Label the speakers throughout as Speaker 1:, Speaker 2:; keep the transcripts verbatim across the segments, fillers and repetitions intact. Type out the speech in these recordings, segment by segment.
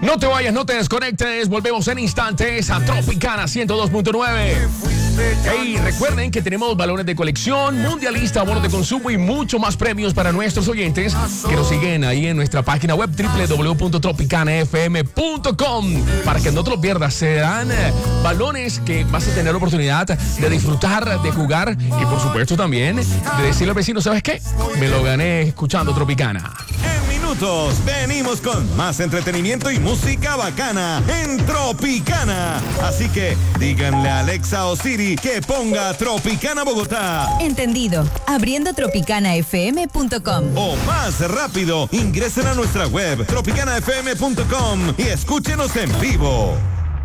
Speaker 1: No te vayas, no te desconectes. Volvemos en instantes a Tropicana ciento dos punto nueve. Hey, recuerden que tenemos balones de colección, mundialista, bonos de consumo y mucho más premios para nuestros oyentes que nos siguen ahí en nuestra página web doble u doble u doble u punto tropicana f m punto com. Para que no te lo pierdas, serán eh, balones que vas a tener la oportunidad de disfrutar, de jugar y por supuesto también de decirle al vecino, ¿sabes qué? Me lo gané escuchando Tropicana.
Speaker 2: En minutos venimos con más entretenimiento y música bacana en Tropicana. Así que díganle a Alexa o Siri que ponga Tropicana Bogotá.
Speaker 3: Entendido. Abriendo tropicana f m punto com.
Speaker 2: O más rápido, ingresen a nuestra web tropicana f m punto com y escúchenos en vivo.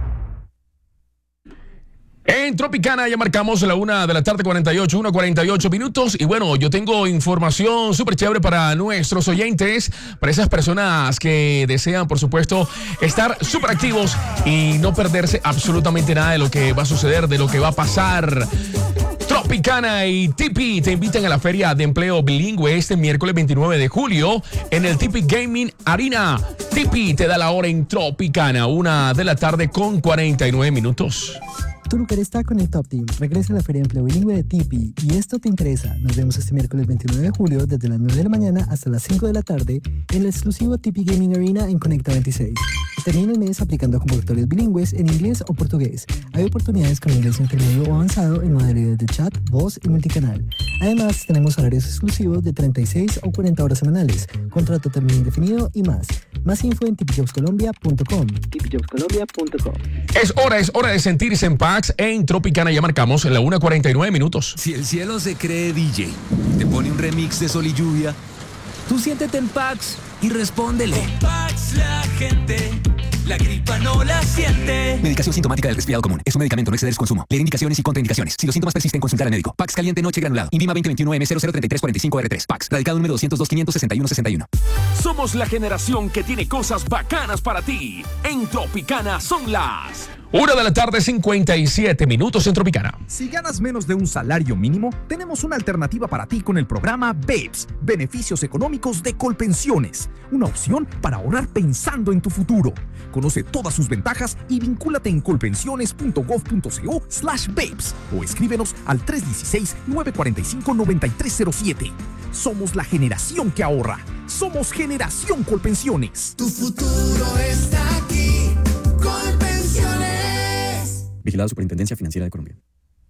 Speaker 1: En Tropicana ya marcamos la una de la tarde, cuarenta y ocho, una cuarenta y ocho minutos. Y bueno, yo tengo información súper chévere para nuestros oyentes, para esas personas que desean, por supuesto, estar súper activos y no perderse absolutamente nada de lo que va a suceder, de lo que va a pasar. Tropicana y Tipi te invitan a la Feria de Empleo Bilingüe este miércoles veintinueve de julio en el Tipi Gaming Arena. Tipi te da la hora en Tropicana, una de la tarde con cuarenta y nueve minutos.
Speaker 4: Tu lugar está con el Top Team. Regresa a la Feria de Empleo Bilingüe de Tipi y esto te interesa. Nos vemos este miércoles veintinueve de julio desde las nueve de la mañana hasta las cinco de la tarde en el exclusivo Tipi Gaming Arena en Conecta veintiséis. Termina el mes aplicando a convocatorias bilingües en inglés o portugués. Hay oportunidades con inglés intermedio o avanzado en modalidades de chat, voz y multicanal. Además, tenemos horarios exclusivos de treinta y seis o cuarenta horas semanales, contrato término indefinido y más. Más info en tipi jobs colombia punto com. tipi jobs colombia punto com.
Speaker 1: Es hora, es hora de sentirse en paz. En Tropicana ya marcamos la una cuarenta y nueve minutos.
Speaker 5: Si el cielo se cree D J, te pone un remix de Sol y Lluvia, tú siéntete en Pax y respóndele.
Speaker 6: En Pax la gente, la gripa no la siente.
Speaker 5: Medicación sintomática del resfriado común. Es un medicamento, no exceder su consumo. Leer indicaciones y contraindicaciones. Si los síntomas persisten, consultar al médico. Pax caliente noche granulado. Invima veinte veintiuno M cero cero treinta y tres cuarenta y cinco R tres. Pax. Radicado número doscientos dos quinientos sesenta y uno sesenta y uno.
Speaker 7: Somos la generación que tiene cosas bacanas para ti. En Tropicana son las
Speaker 1: Una de la tarde, cincuenta y siete minutos en Tropicana.
Speaker 8: Si ganas menos de un salario mínimo, tenemos una alternativa para ti con el programa BEPS, Beneficios Económicos de Colpensiones. Una opción para ahorrar pensando en tu futuro. Conoce todas sus ventajas y vincúlate en colpensiones punto gov punto co slash BEPS o escríbenos al tres uno seis, nueve cuatro cinco, nueve tres cero siete. Somos la generación que ahorra. Somos Generación Colpensiones.
Speaker 6: Tu futuro está aquí. Colpensiones.
Speaker 9: Vigilado Superintendencia Financiera de Colombia.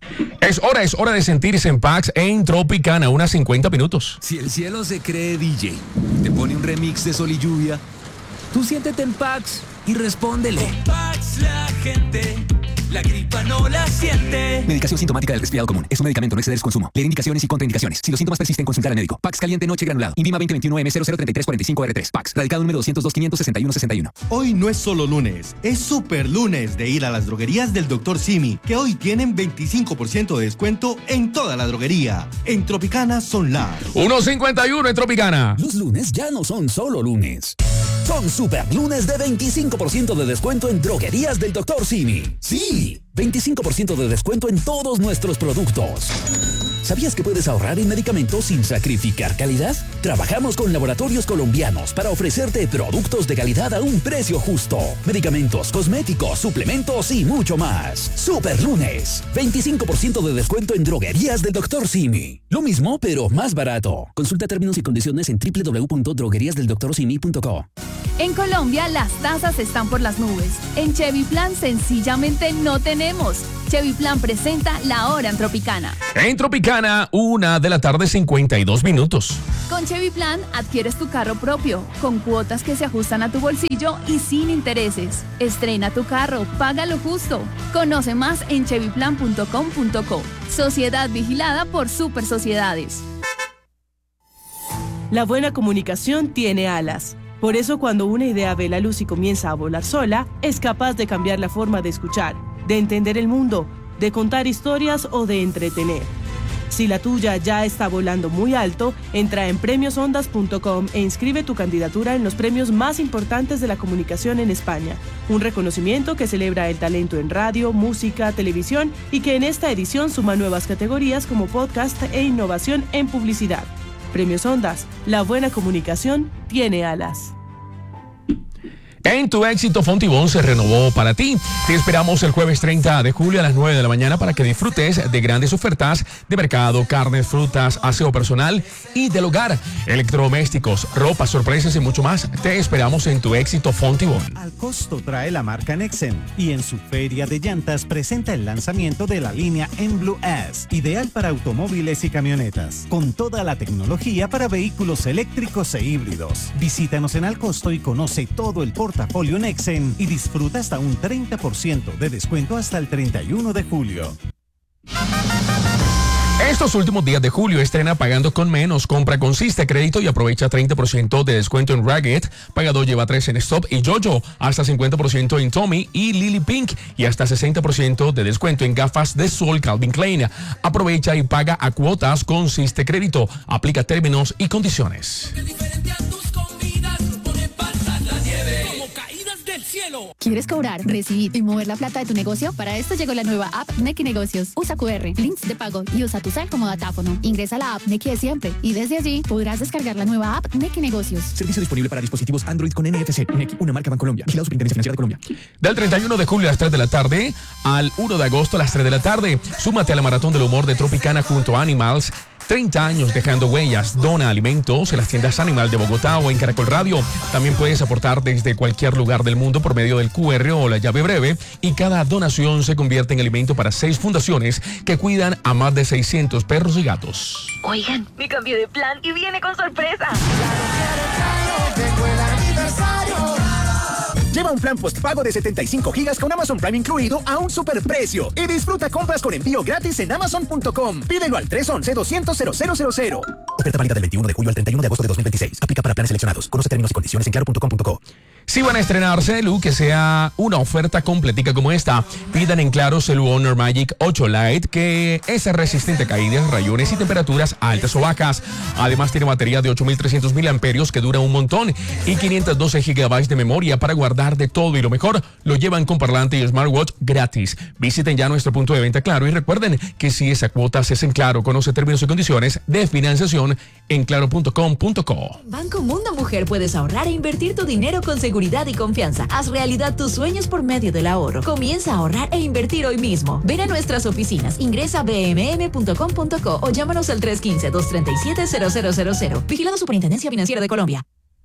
Speaker 1: Es hora, es hora de sentirse en Pax en Tropicana, unas cincuenta minutos.
Speaker 5: Si el cielo se cree D J, te pone un remix de Sol y Lluvia, tú siéntete en Pax y respóndele.
Speaker 6: En Pax la gente, la gripa no la siente.
Speaker 5: Medicación sintomática del resfriado común. Es un medicamento, no exceder su consumo. Leer indicaciones y contraindicaciones. Si los síntomas persisten, consultar al médico. Pax caliente noche granulado. Invima veinte veintiuno M cero cero treinta y tres cuarenta y cinco R tres. Pax. Radicado número doscientos dos quinientos sesenta y uno sesenta y uno.
Speaker 10: Hoy no es solo lunes, es super lunes de ir a las droguerías del doctor Simi, que hoy tienen veinticinco por ciento de descuento en toda la droguería. En Tropicana son las
Speaker 1: uno cincuenta y uno en Tropicana.
Speaker 11: Los lunes ya no son solo lunes. Son super lunes de veinticinco por ciento de descuento en droguerías del doctor Simi. Sí, veinticinco por ciento de descuento en todos nuestros productos. ¿Sabías que puedes ahorrar en medicamentos sin sacrificar calidad? Trabajamos con laboratorios colombianos para ofrecerte productos de calidad a un precio justo. Medicamentos, cosméticos, suplementos y mucho más. Super lunes, veinticinco por ciento de descuento en droguerías del doctor Simi. Lo mismo, pero más barato. Consulta términos y condiciones en doble u doble u doble u punto droguerías del doctor simi punto co.
Speaker 12: En Colombia las tasas están por las nubes. En Chevy Plan sencillamente no tenemos. Chevy Plan presenta la hora en Tropicana.
Speaker 1: En Tropicana, una de la tarde, cincuenta y dos minutos.
Speaker 12: Con Chevy Plan adquieres tu carro propio, con cuotas que se ajustan a tu bolsillo y sin intereses. Estrena tu carro, paga lo justo. Conoce más en chevy plan punto com punto co. Sociedad vigilada por Super Sociedades.
Speaker 13: La buena comunicación tiene alas. Por eso cuando una idea ve la luz y comienza a volar sola, es capaz de cambiar la forma de escuchar, de entender el mundo, de contar historias o de entretener. Si la tuya ya está volando muy alto, entra en premios ondas punto com e inscribe tu candidatura en los premios más importantes de la comunicación en España. Un reconocimiento que celebra el talento en radio, música, televisión y que en esta edición suma nuevas categorías como podcast e innovación en publicidad. Premios Ondas, la buena comunicación tiene alas.
Speaker 1: En tu éxito, Fontibón se renovó para ti. Te esperamos el jueves treinta de julio a las nueve de la mañana para que disfrutes de grandes ofertas de mercado, carnes, frutas, aseo personal y del hogar, electrodomésticos, ropa, sorpresas y mucho más. Te esperamos en tu éxito, Fontibón.
Speaker 14: Al costo trae la marca Nexen y en su feria de llantas presenta el lanzamiento de la línea N Blue S, ideal para automóviles y camionetas, con toda la tecnología para vehículos eléctricos e híbridos. Visítanos en Al Costo y conoce todo el portafolio Nexen y disfruta hasta un treinta por ciento de descuento hasta el treinta y uno de julio.
Speaker 1: Estos últimos días de julio estrena Pagando con Menos. Compra con Ciste Crédito y aprovecha treinta por ciento de descuento en Ragged. Pagador lleva tres en Stop y Jojo. Hasta cincuenta por ciento en Tommy y Lily Pink. Y hasta sesenta por ciento de descuento en gafas de sol Calvin Klein. Aprovecha y paga a cuotas con Ciste Crédito. Aplica términos y condiciones.
Speaker 15: ¿Quieres cobrar, recibir y mover la plata de tu negocio? Para esto llegó la nueva app Nequi Negocios. Usa cu erre, links de pago y usa tu cel como datáfono. Ingresa a la app Nequi de siempre y desde allí podrás descargar la nueva app Nequi Negocios.
Speaker 5: Servicio disponible para dispositivos Android con N F C. Nequi, una marca Bancolombia. Vigilado Superintendencia Financiera de Colombia.
Speaker 1: Del treinta y uno de julio a las tres de la tarde al uno de agosto a las tres de la tarde. Súmate a la Maratón del Humor de Tropicana junto a Animals. treinta años dejando huellas. Dona alimentos en las tiendas Animal de Bogotá o en Caracol Radio. También puedes aportar desde cualquier lugar del mundo por medio del cu erre o la llave breve y cada donación se convierte en alimento para seis fundaciones que cuidan a más de seiscientos perros y gatos.
Speaker 16: Oigan, me cambié de plan y viene con sorpresa.
Speaker 8: Lleva un plan postpago de setenta y cinco gigas con Amazon Prime incluido a un superprecio y disfruta compras con envío gratis en amazon punto com. Pídelo al tres once, doscientos, cero cero cero cero.
Speaker 5: Oferta válida del veintiuno de julio al treinta y uno de agosto de dos mil veintiséis. Aplica para planes seleccionados. Conoce términos y condiciones en claro punto com punto co.
Speaker 1: Si van a estrenar Celu, que sea una oferta completica como esta. Pidan en Claro Celu Honor Magic ocho Lite, que es resistente a caídas, rayones y temperaturas altas o bajas. Además tiene batería de ocho mil trescientos miliamperios que dura un montón y quinientos doce gigabytes de memoria para guardar de todo, y lo mejor, lo llevan con parlante y smartwatch gratis. Visiten ya nuestro punto de venta Claro y recuerden que si esa cuota se hace en Claro, conoce términos y condiciones de financiación en claro punto com punto co.
Speaker 17: Banco Mundo Mujer, puedes ahorrar e invertir tu dinero con seguridad y confianza. Haz realidad tus sueños por medio del ahorro. Comienza a ahorrar e invertir hoy mismo. Ven a nuestras oficinas, ingresa a b m m punto com punto co o llámanos al tres uno cinco, dos tres siete, cero cero cero cero. Vigilado Superintendencia Financiera de Colombia.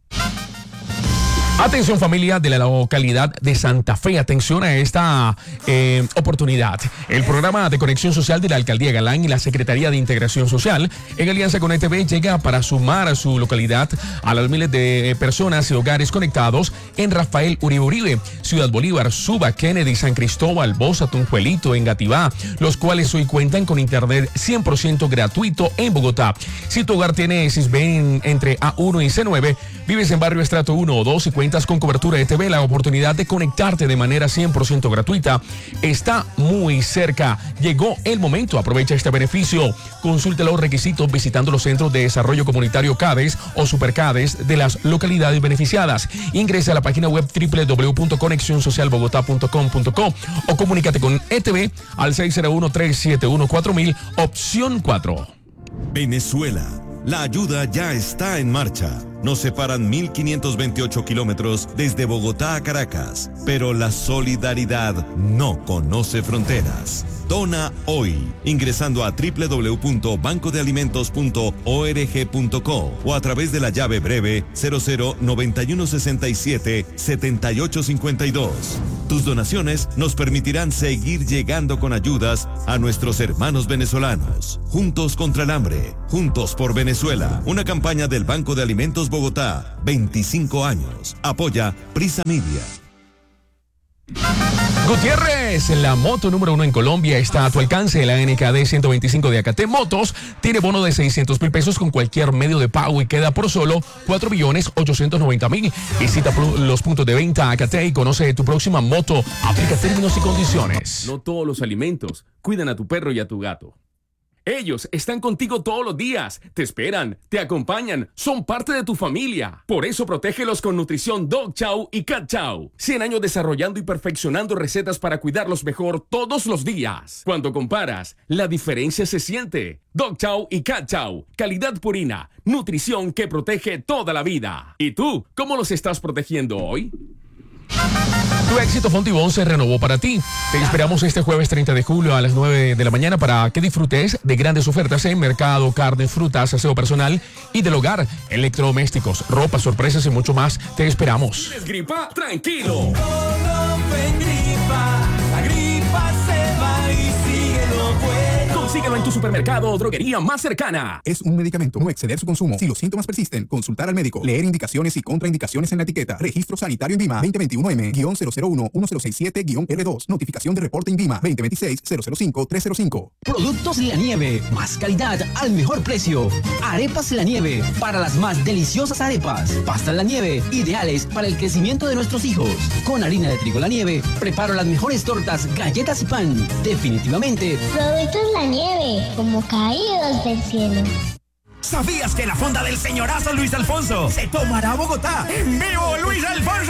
Speaker 1: Atención familia de la localidad de Santa Fe, atención a esta eh, oportunidad. El programa de conexión social de la Alcaldía Galán y la Secretaría de Integración Social en alianza con E T V llega para sumar a su localidad a las miles de personas y hogares conectados en Rafael Uribe Uribe, Ciudad Bolívar, Suba, Kennedy, San Cristóbal, Bosa, Tunjuelito, Engativá, los cuales hoy cuentan con internet cien por ciento gratuito en Bogotá. Si tu hogar tiene Sisben entre A uno y C nueve, vives en barrio estrato uno o dos y cuentas con cobertura E T V, la oportunidad de conectarte de manera cien por ciento gratuita está muy cerca. Llegó el momento, aprovecha este beneficio. Consulte los requisitos visitando los centros de desarrollo comunitario CADES o Supercades de las localidades beneficiadas. Ingresa a la página web doble u doble u doble u punto conexión social bogotá punto com punto co o comunícate con E T V al seis cero uno, tres siete uno, cuatro mil, opción cuatro.
Speaker 2: Venezuela. La ayuda ya está en marcha. Nos separan mil quinientos veintiocho kilómetros desde Bogotá a Caracas, pero la solidaridad no conoce fronteras. Dona hoy, ingresando a doble u doble u doble u punto banco de alimentos punto org punto co o a través de la llave breve cero cero noventa y uno sesenta y siete setenta y ocho cincuenta y dos. Tus donaciones nos permitirán seguir llegando con ayudas a nuestros hermanos venezolanos. Juntos contra el hambre, juntos por Venezuela. Una campaña del Banco de Alimentos Bogotá, veinticinco años. Apoya Prisa Media.
Speaker 1: Gutiérrez, la moto número uno en Colombia está a tu alcance. La N K D ciento veinticinco de A K T Motos tiene bono de seiscientos mil pesos con cualquier medio de pago y queda por solo cuatro millones ochocientos noventa mil. Visita los puntos de venta A K T y conoce tu próxima moto. Aplica términos y condiciones.
Speaker 7: No todos los alimentos cuidan a tu perro y a tu gato. Ellos están contigo todos los días, te esperan, te acompañan, son parte de tu familia. Por eso protégelos con nutrición Dog Chow y Cat Chow. cien años desarrollando y perfeccionando recetas para cuidarlos mejor todos los días. Cuando comparas, la diferencia se siente. Dog Chow y Cat Chow, calidad purina, nutrición que protege toda la vida. ¿Y tú, cómo los estás protegiendo hoy?
Speaker 1: Tu éxito Fontibón se renovó para ti. Te esperamos este jueves treinta de julio a las nueve de la mañana para que disfrutes de grandes ofertas en mercado, carne, frutas, aseo personal y del hogar, electrodomésticos, ropa, sorpresas y mucho más. Te esperamos.
Speaker 7: ¿Tienes gripa? Tranquilo.
Speaker 6: Colofen gripa, la gripa se va y sigue lo bueno.
Speaker 7: Consíguelo en tu supermercado o droguería más cercana.
Speaker 8: Es un medicamento, no exceder su consumo. Si los síntomas persisten, consultar al médico. Leer indicaciones y contraindicaciones en la etiqueta. Registro sanitario INVIMA veinte veintiuno M cero cero uno uno cero seis siete R dos. Notificación de reporte INVIMA veinte veintiséis cero cero cinco tres cero cinco.
Speaker 18: Productos La Nieve. Más calidad al mejor precio. Arepas La Nieve. Para las más deliciosas arepas. Pastas La Nieve. Ideales para el crecimiento de nuestros hijos. Con harina de trigo La Nieve. Preparo las mejores tortas, galletas y pan. Definitivamente.
Speaker 19: Productos La Nieve. Como caídos del cielo.
Speaker 20: ¿Sabías que la fonda del señorazo Luis Alfonso se tomará a Bogotá? ¡En vivo, Luis Alfonso!